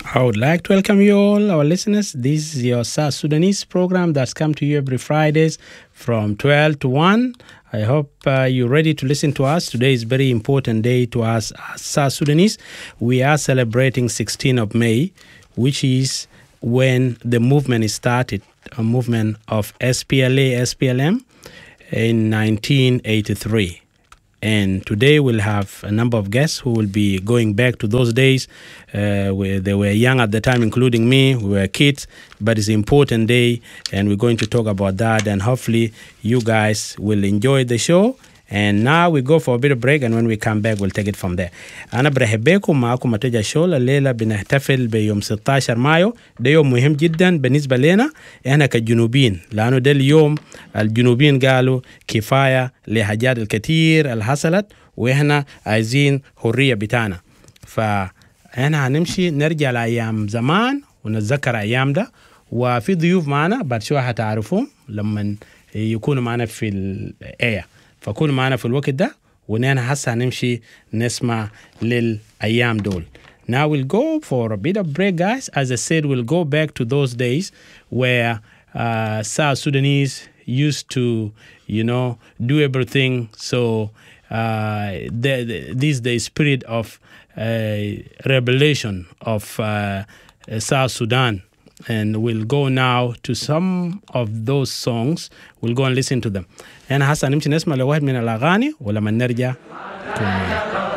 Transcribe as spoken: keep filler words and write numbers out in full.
I would like to welcome you all, our listeners. This is your South Sudanese program that's come to you every Fridays from twelve to one. I hope uh, you're ready to listen to us. Today is a very important day to us as South Sudanese. We are celebrating sixteenth of May, which is when the movement started, a movement of S P L A, S P L M in nineteen eighty-three. And today we'll have a number of guests who will be going back to those days uh, where they were young at the time, including me. We were kids, but it's an important day, and we're going to talk about that. And hopefully you guys will enjoy the show. And now we go for a bit of break, and when we come back, we'll take it from there. أنا برحب بكم معكم متجا شول. الليلة بنحتفل بيوم ستة عشر مايو. ده يوم مهم جدا بالنسبة لنا إحنا كجنوبين، لأنه ده اليوم الجنوبين قالوا كفاية لحاجات الكثير اللي حصلت، وإحنا عايزين حرية بتاعنا. فإحنا هنمشي نرجع لأيام زمان ونتذكر أيام ده، وفي ضيوف معنا بعد شوية هتعرفهم لما يكونوا معنا في الآية. فكونوا معنا في الوقت ده، ونحن هسه هنمشي نسمع للأيام دول. Now we'll go for a bit of break, guys. As I said, we'll go back to those days where uh, South Sudanese used to, you know, do everything. So uh, the, the, this is the spirit of uh, revelation of uh, South Sudan. And we'll go now to some of those songs. We'll go and listen to them. أنا هسه نمشي نسمع لواحد من الأغاني ولما نرجع.